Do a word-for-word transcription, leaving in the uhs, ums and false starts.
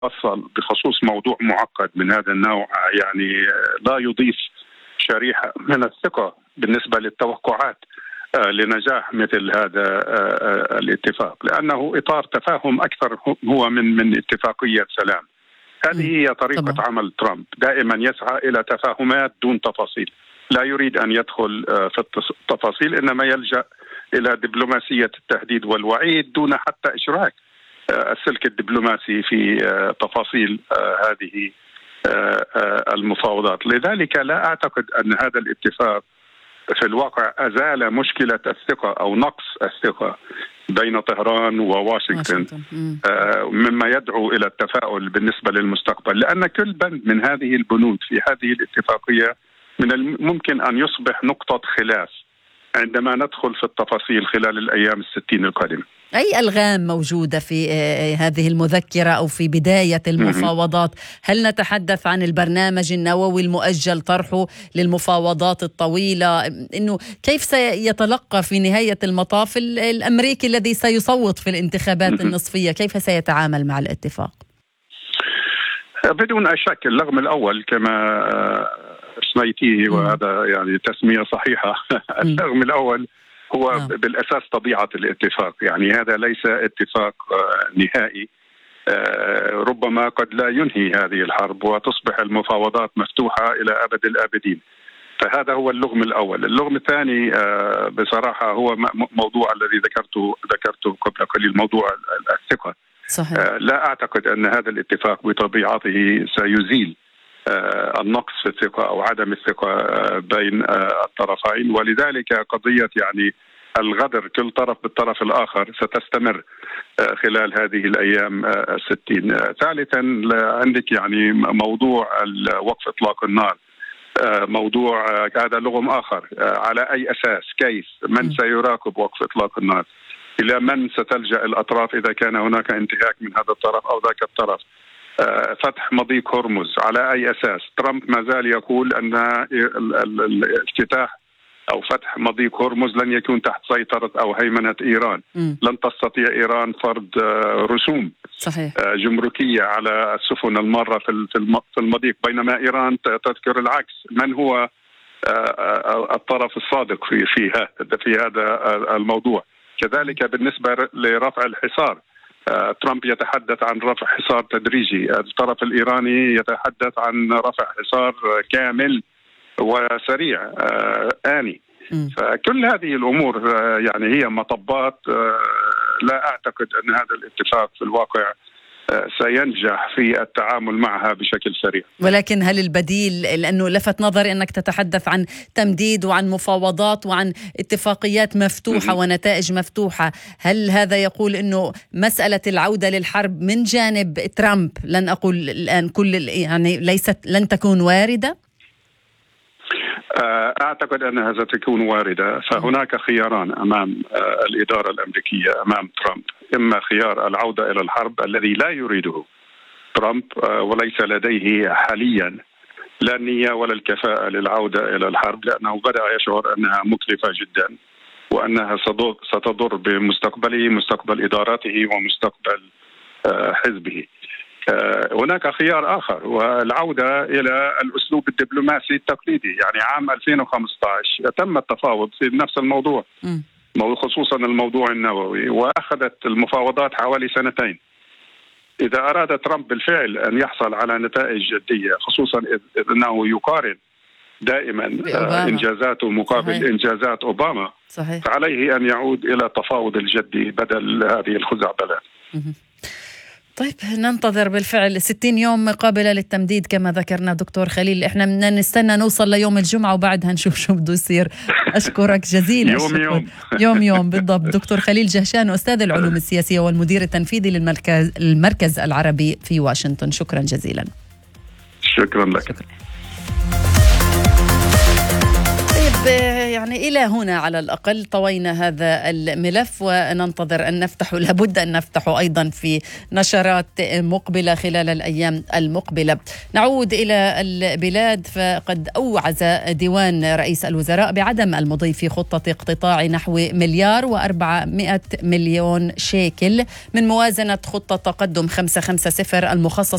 أصل بخصوص موضوع معقد من هذا النوع يعني لا يضيف شريحة من الثقة بالنسبة للتوقعات لنجاح مثل هذا الاتفاق، لأنه إطار تفاهم أكثر هو من من اتفاقية سلام. هذه هي طريقة طبعا. عمل ترامب دائما يسعى إلى تفاهمات دون تفاصيل، لا يريد أن يدخل في التفاصيل، إنما يلجأ إلى دبلوماسية التهديد والوعيد دون حتى إشراك السلك الدبلوماسي في تفاصيل هذه المفاوضات. لذلك لا أعتقد أن هذا الاتفاق في الواقع أزال مشكلة الثقة أو نقص الثقة بين طهران وواشنطن، مما يدعو إلى التفاؤل بالنسبة للمستقبل، لأن كل بند من هذه البنود في هذه الاتفاقية من الممكن أن يصبح نقطة خلاف عندما ندخل في التفاصيل خلال الأيام الستين القادمة. أي ألغام موجودة في هذه المذكرة أو في بداية المفاوضات؟ هل نتحدث عن البرنامج النووي المؤجل طرحه للمفاوضات الطويلة؟ إنه كيف سيتلقى في نهاية المطاف الأمريكي الذي سيصوت في الانتخابات النصفية؟ كيف سيتعامل مع الاتفاق؟ بدون شك اللغم الأول كما سميتيه، وهذا يعني تسمية صحيحة. اللغم الأول هو نعم. بالأساس طبيعة الاتفاق، يعني هذا ليس اتفاق نهائي، ربما قد لا ينهي هذه الحرب وتصبح المفاوضات مفتوحة إلى أبد الآبدين. فهذا هو اللغم الأول. اللغم الثاني بصراحة هو موضوع الذي ذكرته ذكرته قبل قليل، موضوع الثقة. صحيح. لا أعتقد أن هذا الاتفاق بطبيعته سيزيل النقص في الثقة أو عدم الثقة بين الطرفين، ولذلك قضية يعني الغدر كل طرف بالطرف الآخر ستستمر خلال هذه الأيام الستين. ثالثا عندك يعني موضوع وقف إطلاق النار، موضوع هذا لغم آخر. على أي أساس؟ كيف؟ من سيراقب وقف إطلاق النار؟ إلى من ستلجأ الأطراف إذا كان هناك انتهاك من هذا الطرف أو ذاك الطرف؟ فتح مضيق هرمز على أي أساس؟ ترامب ما زال يقول أن الافتتاح أو فتح مضيق هرمز لن يكون تحت سيطرة أو هيمنة إيران. م. لن تستطيع إيران فرض رسوم صحيح. جمركية على السفن المارة في المضيق، بينما إيران تذكر العكس. من هو الطرف الصادق في في هذا الموضوع؟ كذلك بالنسبة لرفع الحصار، ترامب يتحدث عن رفع حصار تدريجي، الطرف الإيراني يتحدث عن رفع حصار كامل وسريع آني. فكل هذه الأمور يعني هي مطبات لا أعتقد أن هذا الاتفاق في الواقع سينجح في التعامل معها بشكل سريع. ولكن هل البديل، لأنه لفت نظري أنك تتحدث عن تمديد وعن مفاوضات وعن اتفاقيات مفتوحة ونتائج مفتوحة، هل هذا يقول أنه مسألة العودة للحرب من جانب ترامب، لن أقول الآن كل يعني ليست لن تكون واردة؟ أعتقد أنها ستكون واردة. فهناك خياران أمام الإدارة الأمريكية، أمام ترامب. إما خيار العودة إلى الحرب الذي لا يريده ترامب وليس لديه حاليا لا النية ولا الكفاءة للعودة إلى الحرب، لأنه بدأ يشعر أنها مكلفة جدا وأنها ستضر بمستقبله، مستقبل إدارته ومستقبل حزبه. هناك خيار آخر والعودة إلى الأسلوب الدبلوماسي التقليدي. يعني عام ألفين وخمسة عشر تم التفاوض في نفس الموضوع، خصوصا الموضوع النووي، وأخذت المفاوضات حوالي سنتين. إذا أراد ترامب بالفعل أن يحصل على نتائج جدية، خصوصا إذ أنه يقارن دائما إنجازاته مقابل صحيح. إنجازات أوباما صحيح. فعليه أن يعود إلى التفاوض الجدي بدل هذه الخزعبلات. طيب ننتظر بالفعل ستين يوم قابلة للتمديد كما ذكرنا دكتور خليل. احنا بدنا نستنى نوصل ليوم الجمعة وبعدها نشوف شو بده يصير. أشكرك جزيلا. يوم يوم يوم يوم بالضبط. دكتور خليل جهشان، أستاذ العلوم السياسية والمدير التنفيذي للمركز المركز العربي في واشنطن، شكرا جزيلا. شكرا لك. شكرا. طيب يعني إلى هنا على الأقل طوينا هذا الملف وننتظر أن نفتحه، لابد أن نفتحه أيضا في نشرات مقبلة خلال الأيام المقبلة. نعود إلى البلاد، فقد أوعز ديوان رئيس الوزراء بعدم المضي في خطة اقتطاع نحو مليار وأربعمائة مليون شيكل من موازنة خطة تقدم خمسة خمسة صفر المخصصة